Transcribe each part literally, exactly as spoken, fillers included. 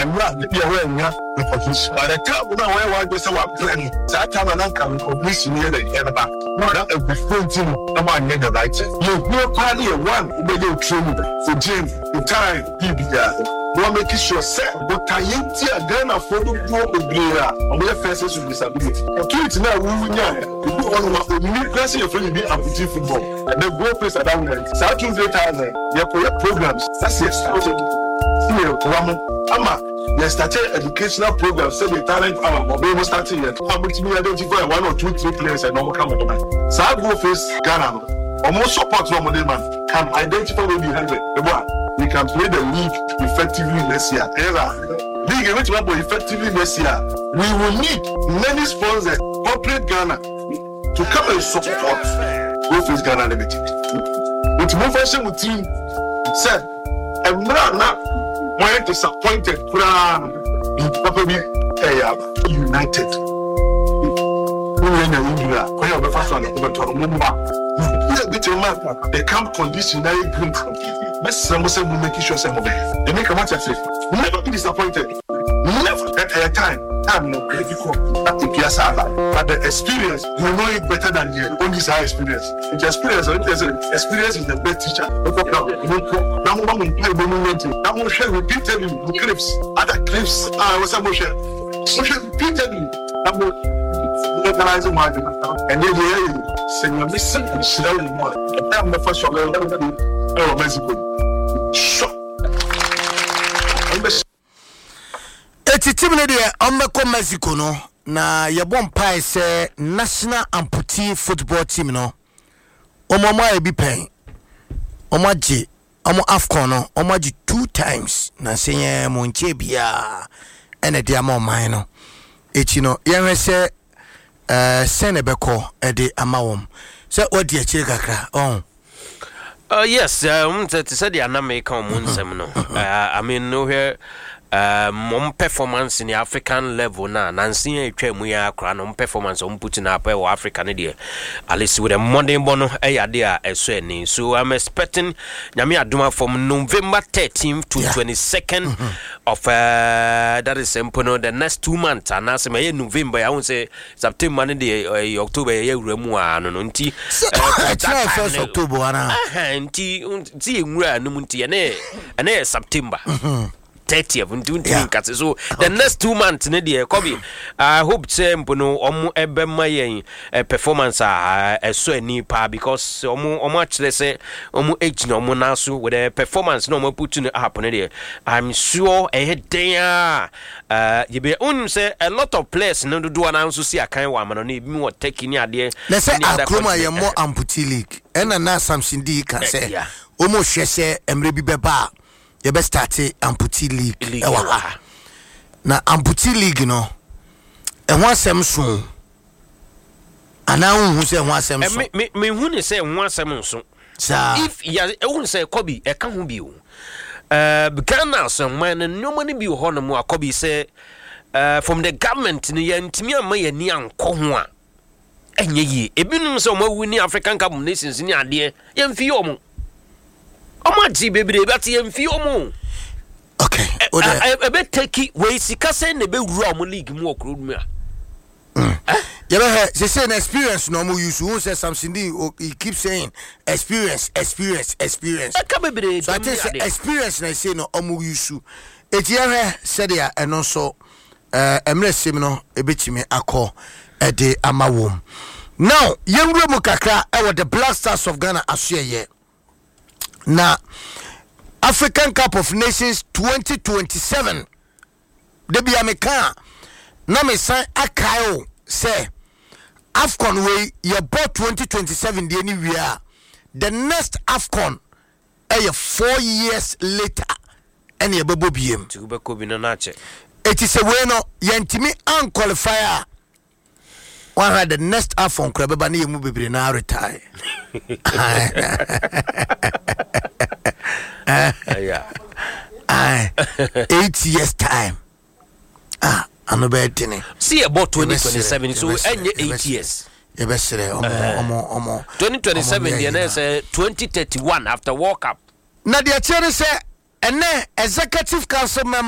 I'm not the wearing the position. But I tell you now, why was our planning? That time I come from this near the other back. Not a different thing. I'm on the right. You will party a one who you train for gym, the time, P B R. You make sure set, but I ain't here again. I follow the beer on the faces with disability. Kids now, we know. You want to meet class your friend be amputee football. And then go place at that moment. South Kings eight thousand. You have programs. That's it. Here, Raman. Ama, they started educational programs. Say the talent hour, but we will start here. How much me identify one or two, three players and normal come on. So I go face Ghana. Almost support from the man can identify where behind it. We can play the league effectively next year. Era. League which one effectively next year. We will need many sponsors, corporate Ghana, to come and support Go Face Ghana Limited. With more fashion with team said, I'm not more disappointed in probably United. We are in India. We have a first one over to Mumbai. They can't condition very good. But some will make sure some of it. They make a match of it. Never be disappointed. Never at a time. I'm not difficult. But the experience, you know it better than you. Only this high experience. It's experience. Experience is the best teacher. Now, I'm going to play the moment. I'm going to share repeatedly the clips. Other clips. I was going to share repeatedly. I'm going to organize my and then you say, you're missing slowly more. I'm the first one. Oh, Mexico. Eti timne de ameko Mexico no na yebom pai se national amputee football team no omo ma e bi pen omo agi omo AFCON no omo agi two times na senye mo nche bia ene dia ma oman no echi no yenwe se eh senebeko e de amawom se odi e chire kakra on. Uh, yes, um, that said, the American Munsem, no. I mean, no here, um, performance in the African level now. Nancy, a train we are crown performance on putting up or African idea. At least with a Monday bono, a idea, a sweating. So I'm expecting Yamia Duma from November thirteenth to twenty-second yeah. mm-hmm. of uh, that is simple. The next two months, and as my November, I won't say September, the October, a remua, no, until first October, Anti, see, Munti, and a September. thirtieth yeah. So the next two months Nadia Kobe I hope sempo no omo ebe mayen performance a so ani pa because omo omo actually say omo age no omo naso with the performance no omo put in happen there. I'm sure eh there uh you be un say a lot of players no do announce see akan wa ma no e bi mo taking ade let's say Akroma ye more amputee league and na Samson D can say omo hwese emre bi beba you best start amputee league, league ewa na amputee league no e ho asem so ana hu say ho asem so me me hu ne say ho asem so if ya e hu say Kobe e ka ho bi o uh Ghana so man no money bi ho no mo Kobe say uh from the government ni yantimi ama ya ni anko ho a enye yi ebinum say o ma wu ni African Cup nations ni ade yemfi yo mo Omaji baby but yemfi omo. Okay. I bet take we sika say na be wura omo league mu okro mu a. Mm. You know they say an experience no mo use who say something he keep saying experience experience experience. E ka baby so I think experience na say no omo use. Eti here said ya eno so eh emre sim no ebetimi akọ e de amawom. Now yemre mu kakra e wo the Black Stars of Ghana asye na African Cup of Nations twenty twenty-seven debi ameka na me san akayo say AFCON we ye bought twenty twenty-seven the anywhere the next AFCON eh four years later any e bebo biem to be ko bi no na che it is a way no yentimi an qualifier one had the next AFCON club ba na yemu bebre na retire Uh, yeah. Uh, eight years time. Ah, I'm about to see about twenty twenty-seven. So, any eight years. You best say, Omo, Omo, Omo. twenty twenty-seven, the next twenty thirty-one after World Cup. Now, the attorney say, and then executive council member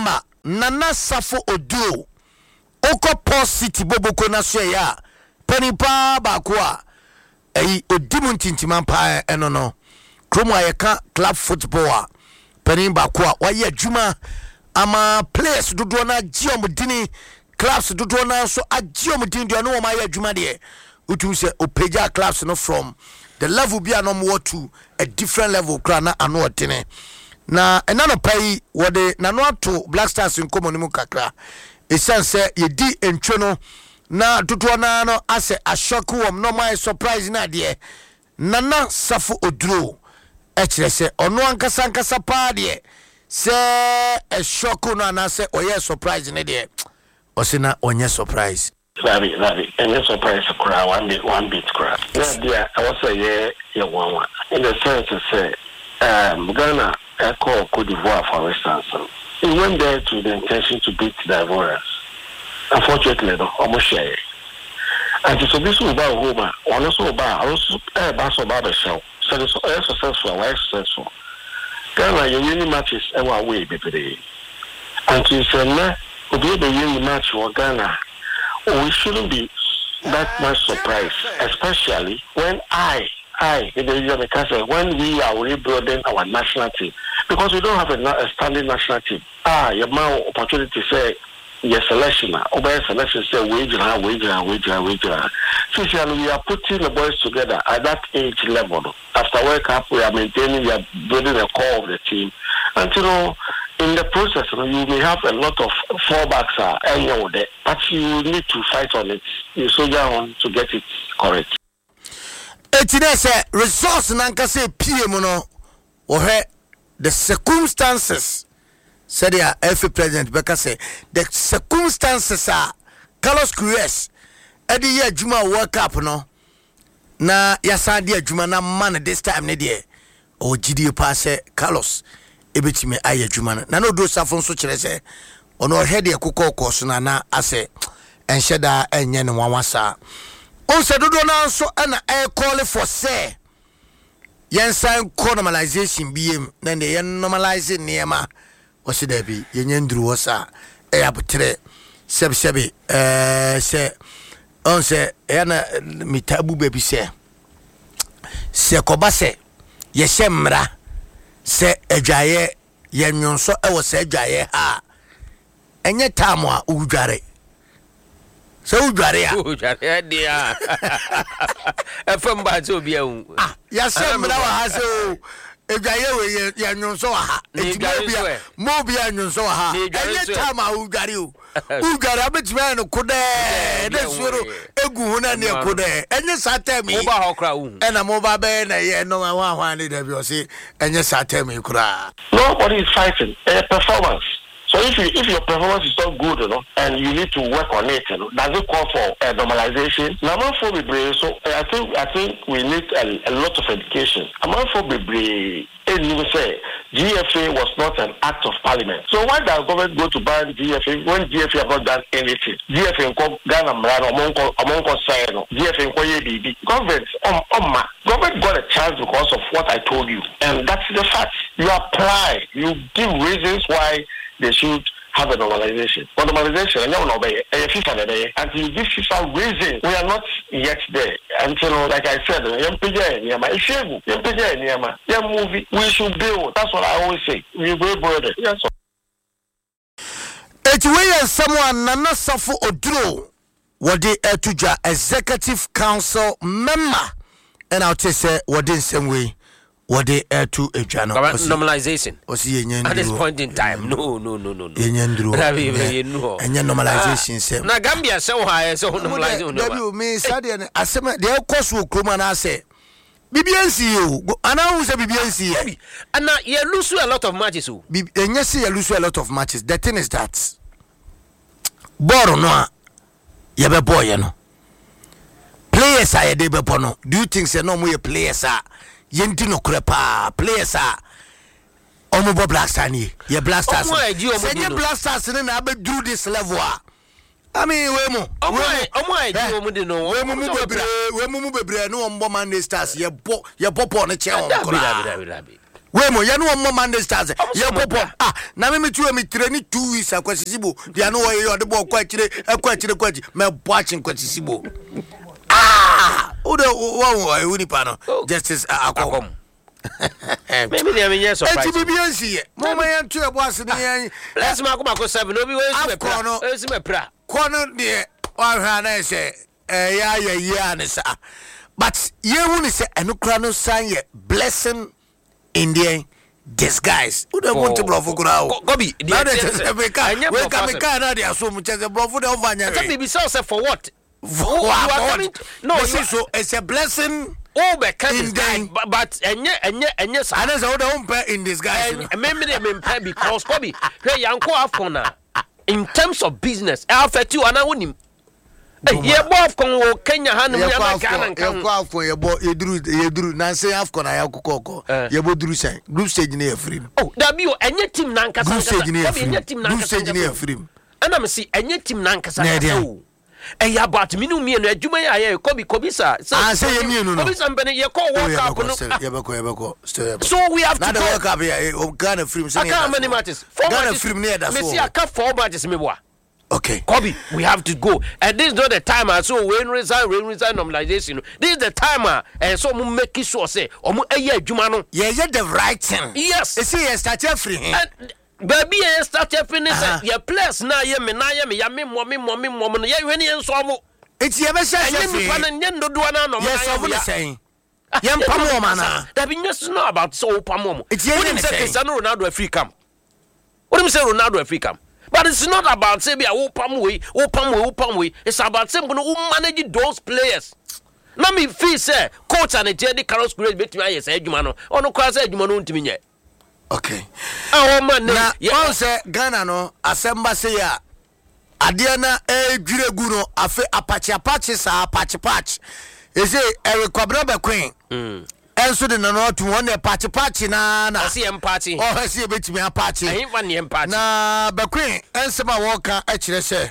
Nana Safo Odo Oko Port City Boboko na so ya panipa baako a eyi odimu tintiman pa eno no kromo ayeka club football a panin baako a waye adwuma ama players dodo na giomdini clubs dodo na so agiomdini do no wo ma ye adwuma de utum se opeja clubs no from the level bi anom wo to a different level kra na ano odene na ena no pai wode na no ato Black Stars nkomo ni mu kakra esanse yedi entwe no na tutu na no ase ashoku wom no my surprise na de Nana Safo Oduro e kire se ono ankasa ankasa pa de se e shoku no na se oye surprise ne de o se na onye surprise Rabi, Rabi, and it's surprise to cry one bit, one bit cry. Yeah, dear, I was a year, yeah, one one. In the sense to say, um, Ghana, Echo, Cote d'Ivoire, for instance, he went there to the intention to beat the Ivorians. Unfortunately, no, almost share. And to this about Roma, one also about, also a bass about the show. So it's all successful, why successful. Ghana, your uni matches, and one way, baby. And to say, no, we be the uni match for Ghana. We shouldn't be that much surprised, especially when I, I, when we are rebuilding our national team, because we don't have a, a standing national team. Ah, your man opportunity say your selection, over selection say wage and wage and wage and wage. Since we are putting the boys together at that age level. After World Cup, we are maintaining, we are building the core of the team, and you know. In the process, you may have a lot of fallbacks, uh, but you need to fight on it. You soldier on to get it correct. It is a resource, Nanka say P M no, or the circumstances. Said the F A President Becca say the circumstances are Carlos Cruz. Every year Juma World Cup no. Na yasandia Juma na man this time ne dear. O G D pass Carlos. Ebetime aye adwuma na no do safo so kire se ono head e kokko koso na na ase enhyeda enye ne wanwasa o se dodo na so na e call for say yen sign normalization biem na ne yen normalize niema o se da bi yen nduru wo sa e abutre seb sebe eh se on se e na mitabu bebi se se kobase ye shemra se edwaye yenwonso e wo se edwaye ha enye tamo a udware se udware ya udware dia efem ba ti obi ehun ah ya se mra wa ha so edwaye we yenwonso wa ha etibia mo bia yenwonso wa ha enye tamo a udware o udware abetime no kode de suro egu huna ne kode enye satemi mo ba ho kra hu ena mo ba be na ye no wa hwa ne da bi o se enye satemi kura. Nobody is fighting a performance. So if you, if your performance is not good, you know, and you need to work on it, you know, does it call for a normalization? Number four, so I think I think we need a, a lot of education. Number four, and you say G F A was not an act of parliament. So why does government go to ban G F A when G F A have not done anything? G F A ko Ghana mrano amonko amonko sayno. G F A ko ye bibi. Government um um government got a chance because of what I told you, and that's the fact. You apply, you give reasons why they should have a normalization. But normalization, and now until you give FIFA reason, we are not yet there. Until, like I said, movie, we should build. That's what I always say. We will build it. Yes. It's where someone Nana Safo Oduro, what the Etuja Executive Council member, and I'll just say what in same way. What they air to a channel normalization at this point in time. No, no, no, no, no. And normalization. Say, na Gambia so high, so normalization. W me Sadian, I say, the course will come and I say, B B N C U, and I was a B B N C U, and now you lose a lot of matches. And yes, you lose a lot of matches. The thing is that Boro no, you be boy, you know. Players are a debebono. Do you think say no more players are? Yenti no krepa players are omo Black Stars ni ye Black Stars say ye Black Stars ni na be do this level I mean we mo omo omo ai di omo de no we mo mu bebre we mo mu bebre no ombo man stars ye bo ye popo ne che on kra we mo ye no mo Monday Stars ye popo ah na me metu me training two weeks akwasisibo dia no ye ode bo kwa kire akwa kire kwaji me bo achi kwasisibo ah o de wo wo ni pa no justice akom maybe they are yes surprise e ti bi ansi ye mo ma yan tu e bo ase ni yan let's ma ko ma ko seven obi we si me pra e si me pra kono de o hwa na se eh ya ya ya ne sa but ye hu ni se enukra no san ye blessing Indian disguise. Who don't want to bluff for crowd? Gobi, the America, we come in Canada, so much as a bluff for the Ovania. Tell me, so for what? For what? No, so it's a blessing. Oh, but but and yet, and yet, and yes, and as all the home pair in disguise. And maybe they mean pair because Gobi, hey, young co afcona. In terms of business, I affect you and I wouldn't him. Ye bof kon Kenya hanu ya makana kan kwa afọ ye bo ye duru ye duru na say afcon ya kokoko ye bo duru say group stage na ye free oh da bi o enye team na nkasa group stage na ye free enye team na nkasa group stage na ye free ana me see enye team na nkasa o e ya but minu mi no adwuma ya ye kobi kobi sa ah say ye mi no kobi sa mbene ye call world cup no ye be ko ye be ko so we have to go world cup ya Ghana free say aka many matches Ghana free na da so me see aka four matches me boa. Okay, Kobe, we have to go. And this is not the time. So when resign, when resign normalization. This is the time. And so we make it sure say, "Omu eye jumano." Yeah, yeah, the right thing. Yes. You see, you start free. Baby, you start free. Your place now, you me now, you me, you me, mommy, mommy, mommy. You when you so mo. It's your best. And you plan and you do do na no. Yes, I will say. Yam pamo mana. That be just know about so pamo. It's your name. Cristiano Ronaldo a free camp. What do you say, Ronaldo a free camp? But it's not about say be a opam way, opam way, opam way. It's about say who manage those players. Na me feel say coach and Jerry Carlos Great bet me say adwuma no. Ono kwa say adwuma no ntimi nye. Okay. Ah o man na yeah. Say Ghana no asemba say ya ade na e dwiregu no afe apache apache sa apache patch. E say Eric Kwabena be queen. Mm. Enso de no to one party party na na see em party oh see betimi a party eh one em party na Bakwe ensema woka a kire se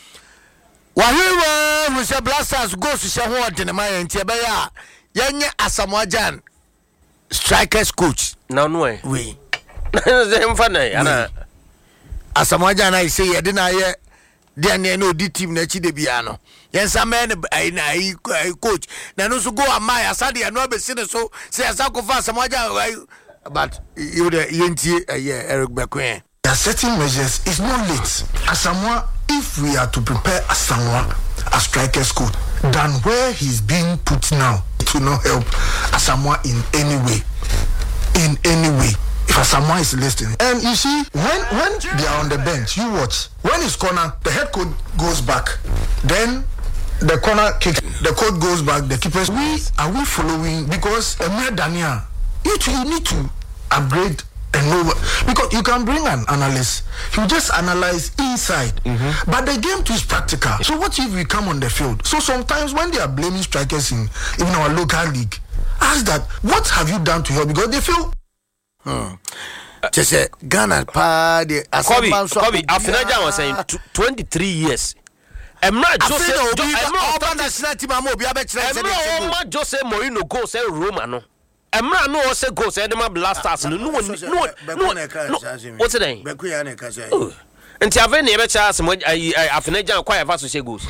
wahewa who say blasters go to se ho de ma yenti be ya yenye Asamoah Gyan strikers coach na no eh we em fa na ana Asamoah Gyan I say ye de na ye de na no di team na chi de bia no yensa man na coach na no so go amaya sade no be sine so say asakofa Asamoah Gyan but you the yenti yeah Eric Bakwe. There are certain measures. It's not late. Asamoah, if we are to prepare Asamoah as strikers coach, than where he's being put now, it will not help Asamoah in any way. In any way. If Asamoah is listening. And you see, when when they are on the bench, you watch. When it's corner, the head coach goes back. Then the corner kick, the coach goes back, the keepers. We are we following because Emir Dania, you, you need to upgrade and know because you can bring an analyst, you just analyze inside, mm-hmm. but the game too is practical. So what if we come on the field? So sometimes when they are blaming strikers in even our local league, ask that what have you done to help because they feel. Hmm. Just say Ghana pa the Kobe Kobe Asamoah Gyan was saying twenty-three years. Emra Jose Emra national team am obi abekire say Emra Jose Mourinho go say Roma no. Emra no say go say dem blasters no no no what's the name Beku ya na ka say nti ave na ebe cha Asamoah Asamoah Gyan kwa eva so say goals.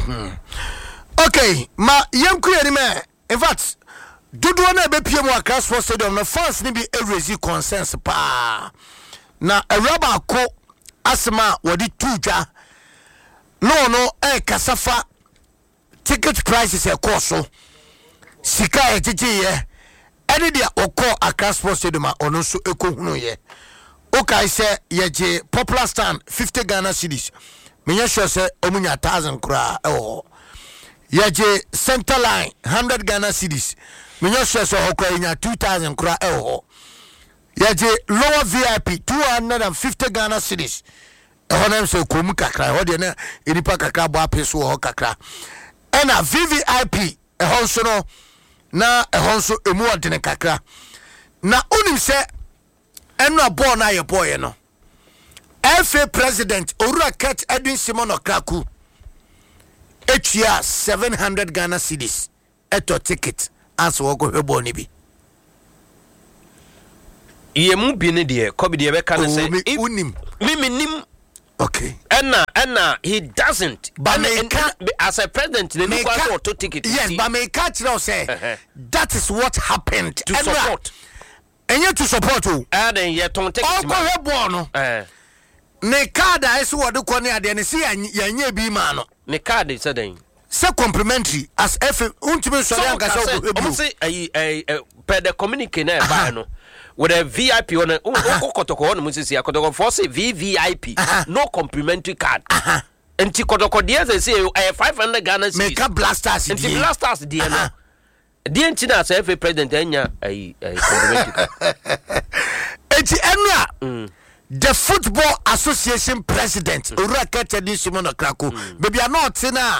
Okay ma yenku yeri me in fact Dudu na be pie mu Accra Sports Stadium no fans ni bi erezi consensus pa na eraba ko asema wodi tuja no no e kasafa ticket prices e koso sika e titi ye ene dia okọ Accra Sports Stadium a ono so ekohunu ye okay say ye je popular stand fifty Ghana cedis menya sure say omunya one thousand kura e wo ye je center line one hundred Ghana cedis Minyo so okwa two thousand kura e ho. Yaje lower V I P two hundred fifty Ghana cedis. E ho na so komu kakra ho de na enipa kakra bo apeso ho kakra. E na V V I P e ho so no na e ho so emu odene kakra. Na unim se enu abo na ye boy no. F A president Orura Ket Edwin Simon Okraku etua seven hundred Ghana cedis eto ticket as woko hebo ni bi ye mu bi ne de ko bi de be ka ne say unim me nim okay Enna enna he doesn't but me as a president ne no kwa to ticket yes but me catch now say uh-huh. That is what happened to Enra, support and you to support o and then ye ton ticket ma ko hebo no eh ne card I so what ko ne ade ne se yanye bi ma no ne card say den say complimentary as if untime so yan ka so o say eh eh per the communique na ba no with a V I P on a kotoko on musisi akotoko for say V V I P no complimentary card enti kotoko dey say eh five hundred Ghana cedis make blasters enti blasters dey no dey enti na say president enya eh complimentary card enti enra the Football Association president Ura Ketedi Simon Krako baby are not na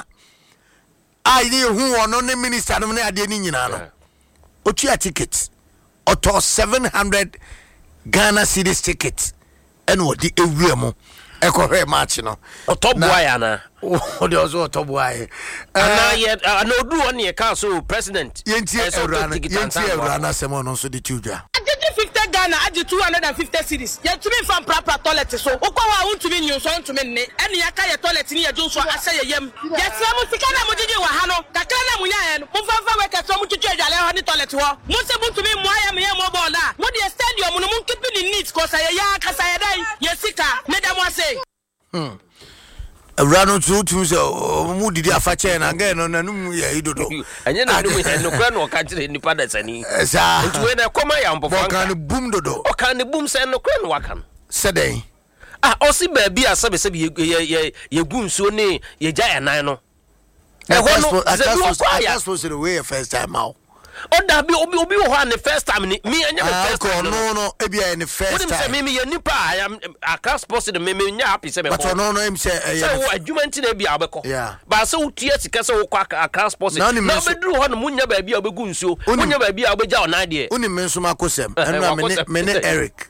I who ono ne minister no na ade ni nyina no otua ticket auto seven hundred Ghana cedis ticket and what the ewiem e ko hwe match no auto boy na o de also auto boy ana ye ana odu on ye ka so president yenti ewra na yenti ewra na semo no so de tudwa fifty Ghana aji two hundred fifty cedis ye tumi fam proper toilet so ukwa wa untumi nyu so ntumi nne ene ya ka ye toilet ni ye junso ase ye yem ye tira mu sika na mu jiji wa ha no kakra na mu nya ye no mu famfa we ka so mu tutu adwale ho ni toilet ho mu se mu ntumi mu aya me ye mo ball a mu de stadium no mu keep ni neat ko sa ye ya ka sa ye dai ye sika me da mo ase hmm Rano to to so mu didi afache na ga no nanum ye idodo anye na num ye no kra no ka kire nipa da sani sa nti we na koma ya mpofo kan bum dodo o kan bum se no kra no wakan sedai ah o si ba bi asabe se ye ye ye gunso ne ye ja ya nan no e ho no I suppose the way first time out o da bi obi obi ho an first time ni me anya me first time no no e bi an first time me me ye nipa I am aka suppose the me me nya happy se me but no no em say e so adwuma nti na bi abeko yeah ba se utua sika se wo kwa aka suppose na be duru ho no munya ba bi a obegu nsuo munya ba bi a obeja ona de uni me nso makosem enu me me ne Eric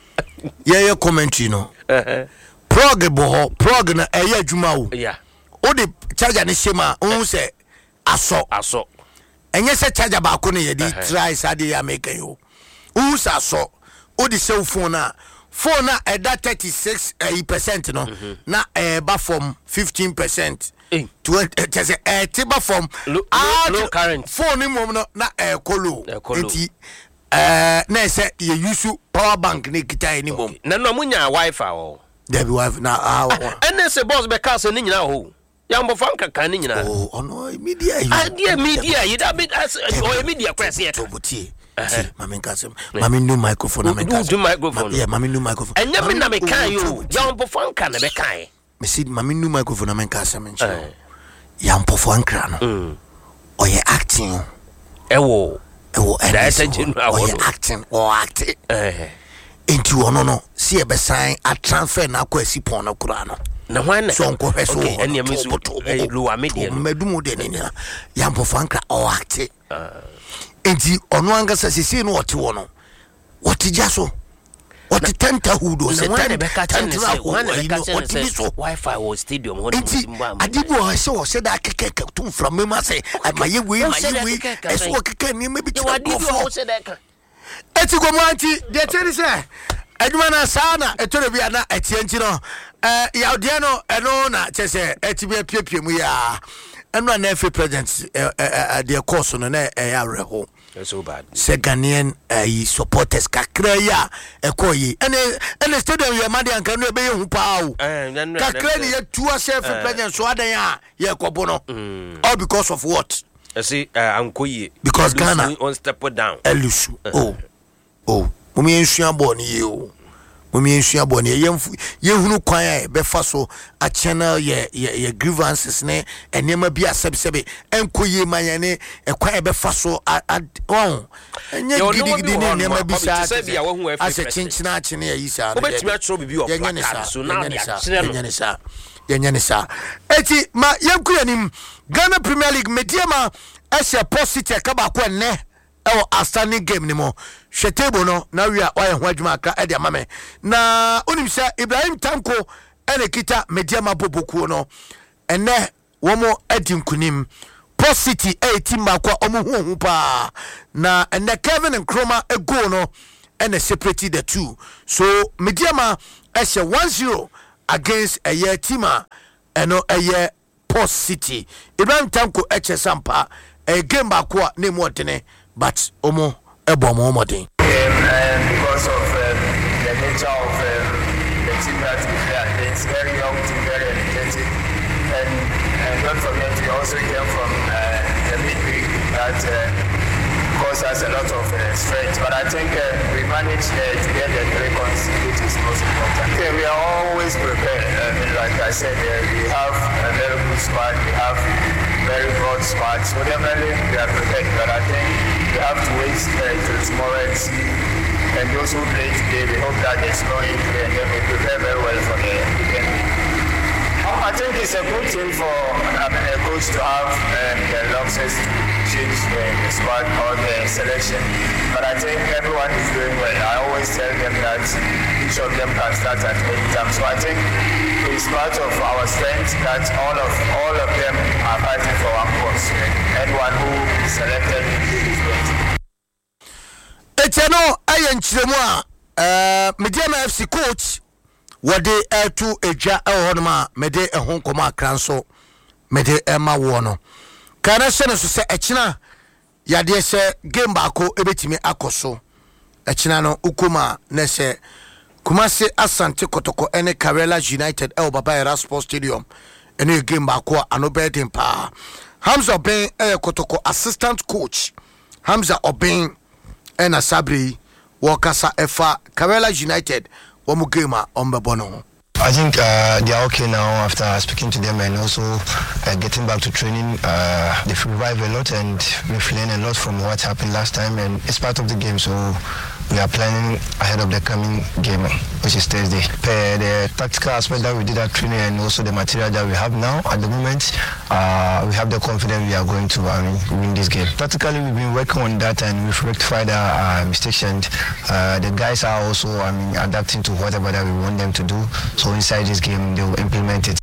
ye ye commentary no eh prog bo ho prog na e ye adwuma wo yeah o de charger ne shema o se aso aso enye se charger ba ko ne ye di try sade ya make yo u sa so o di cell phone na phone na e da thirty-six percent no na e ba from fifteen percent twenty just e ti ba from low current phone mom no na e kolo enti eh na se ye use power bank ne kita ni mom na no munya wifi o there be wifi na ah ene se boss be ka so ni nyina ho ya mbo fan kaka ni nyina oh ono media you ah dia media you da bit as o media press here to buti mami nkasem mami new microphone na nkasem do microphone yeah mami new microphone enya me na me kan yo ya mbo fan kan be kan me see mami new microphone na nkasem nchi ya mbo fan kra no o ye acting ewo ewo editing o ye acting o acting eh enti wono no see e be sign a transfer na kwa sipon na kura no na wana so nko hwe so eni amisu lower media medumu de ni ya mbo fan kra o acting enti ono angasa sisi no wote wo no wote jaso wote tenta hudo se tenta tenta hudo wifi was stadium ho enti adibo ha se wo se da kekeke tum from me ma se maye we maye we eso kekeke ni me bi ti adibo se da ka eti go mo anti de teri se adwuma na sana etore bia na etie nti no eh ya de no eno na chese eti bia piepie mu ya eno na efe president eh de course no na eh ya reho so bad se Ghanaian eh supporters kakra ya ekoyi ene ene stadium ya made anka no ebe ye hu pa o kakra ni ya tuwa chef president so adan ya ye kobo no all because of what you see ankoyi because Ghana on step down elusu oh oh mumi ensua bo ni ye o mumi ensua bo ni ye ye hunu kwan e be fa so a channel ye ye grievances ne enema bi asebsebe enkoye manyane e kwan e be fa so on enye gidigidi ne enema bi sa ase chinchina achine ya yisa no obetimi atro bibi o plaka so na ya chine no sa yenye ne sa eti ma yankuyanim Ghana Premier League mediama ase positive ka ba ko ne ewo outstanding game ni mo hwetebo no na wi a oye ho adwuma aka e de amame na onim sha Ibrahim Tanko ene kita mediama bobokuo no ene womo adinkunim Posity eighteen ba kwa omo hu hu pa na ene Kevin Nkrumah ego no and separated the two. So Mediama as a one zero against a year teamer and a year Post City. Ibrahim Tanko H S Sampa a game back what name what but Omo Ebomo Modin. Because of um, the nature of um, the team that we play, it's very young team, very energetic, and, and don't forget we also came from uh, the midweek that uh, caused us a lot of uh, strength. But I think uh, we managed uh, to get the three points, which is most important. Okay, we are always prepared. I mean, like I said, uh, we have a very good squad. We have very broad squad. So definitely we are prepared. But I think we have to wait uh, till tomorrow and see. And those who play today, we hope that there's no injury and then we prepare very well for the weekend. I think it's a good thing for I mean, a coach to have um, the luxury to change the, the squad or the selection. But I think everyone is doing well. I always tell them that each of them can start at any time. So I think it's part of our strength that all of all of them are fighting for one post. Anyone who is selected is best. Eteno ayen chiremu a Mediama F C coach wode etu eja ehonoma mede ehon koma kranso mede ema wo no kana se no se echina yade se game baako ebetimi akoso echina no ukuma na se Kumasi Asante Kotoko ene Karela United el Baba Era Sports Stadium ene game baako anobedin pa Hamza Oben e Kotoko assistant coach Hamza Oben and a Sabri Wakasa Efa Karela United Wamu game on Bebono. I think uh, they are okay now after speaking to them and also uh, getting back to training. Uh, they've revived a lot and we've learned a lot from what happened last time, and it's part of the game. So we are planning ahead of the coming game, which is Thursday. Uh, the tactical aspect that we did at training and also the material that we have now at the moment, uh, we have the confidence we are going to I mean, win this game. Tactically, we've been working on that and we've rectified our uh, mistakes, and uh, the guys are also I mean, adapting to whatever that we want them to do. So inside this game, they will implement it.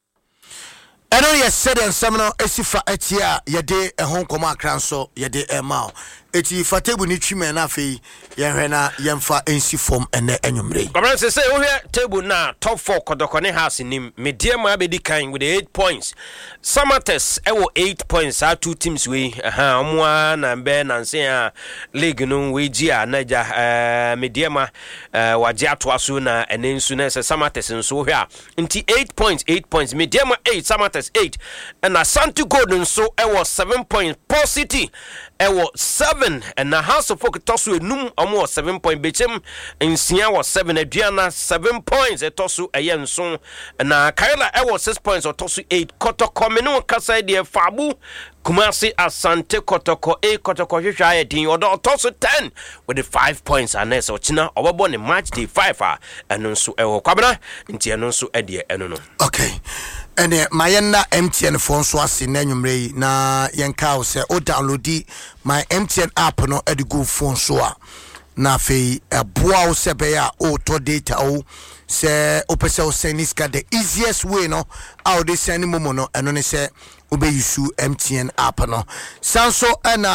I know you said and seminar esifa etia yede ehon koma kranso yede emao eti fatebu ni twime na afei ye hwena yemfa ensi form ene enwumre Governor say say we table na top four kodokone house nim Mediama abedi kan with eight points Samates ewo eight points are two teams we aha omwa na be na nse league no we gi anaja eh Mediama eh waje atoaso na enensu na say Samates nso hwe nti eight points eight points Mediama eight Samates eight and Asante Golden so ewo seven points Post City ewo seven and the House of Folk tosu enum omo seven point bechem nsia was seven Adriana seven points etosu eyenso na Kaila ewo six points otosu eight Kotoko menu kasa de Fabu Kumasi Asante Kotoko e Kotoko hwehwa ayedin odo otosu ten with the five points anes ochina obabo ne match day five a eno nso ewo kwabena nti eno nso ede eno no okay ene mayena M T N phone so ase na nwumre na yenka o se o download my M T N app no e go phone so a na fe eboa o se be ya o to data o se o pese o send iska the easiest way no how they send momo no eno ne se obe use M T N app no sanso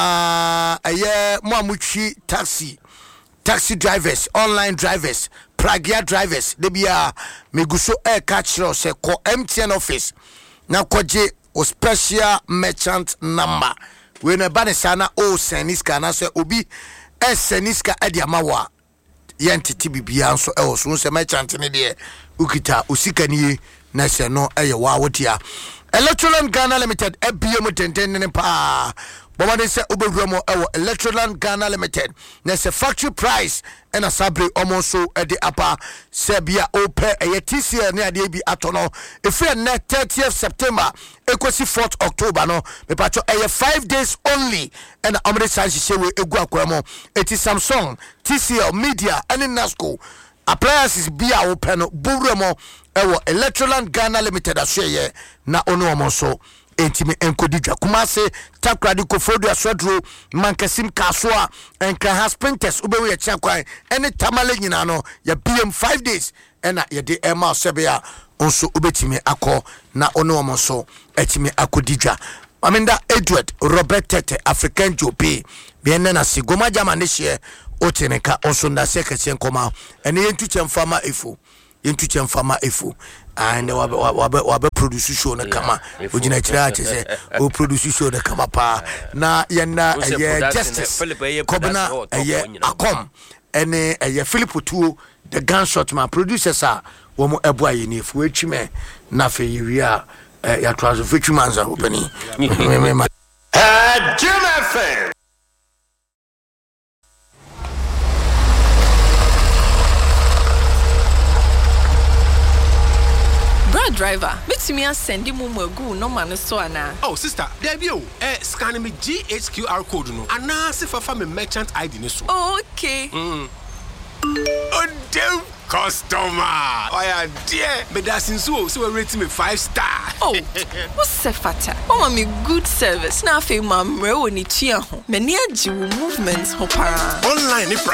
na aye mo amutwi taxi taxi drivers online drivers Pragia drivers they be a meguso air catch se ko M T N office na koje o special merchant number we na banesana o seniska na se obi e seniska ade amawa yentiti bibia nso e so se merchant ne de ukita osikanie na se no eye wa wotia Electroland Ghana Limited e biem tenten ne pa Bomade se obewramo ewo Electroland Ghana Limited na se factory price and a sabre omonso e de apa se bia ope e T C L ne ade bi atono e free na thirtieth September ekosi fourth October no me pacho e five days only and amre sanhye we egu akwamo eti Samsung T C L Media and Nasco appliances bia ope no bowramo ewo Electroland Ghana Limited aseye na ono omonso entime enkodidwa Kumase takradi kofodo asodro mankasim kasoa enka has printers ubewe chakwan ene tamale nyina no ya B M five days ena ye de ema sebea onso ubetime akọ na ono omonso etime akodidwa Aminda Edward Robert Tete African Jope bienne na sigoma jamane hye oteneka also na sekese nkoma ene yentu chemfama efo yentu chemfama efo and wabe wabe wabe produce show na kama ojina kira che o produce show na kama pa na yena ye justice kobna ye akom ene ye Philip Tuo the gunshot man producers are wo ebo aye ni efo atwime na fe yewia ya trazo fetwimanza opani Uh, Jim F M. Bro driver, meet me and send him go no man so ana. Oh sister, there be you. Eh, scan me G H Q R code no. Ana se fa fa me merchant I D ni so. Oh, okay. Mm. Oh damn customer. Oh yeah, dear. Me da sinso so we rate me five star. Oh, what's the fata? Mama me good service. Na fe ma mre woni tua ho. Me ni agi movements ho para. Online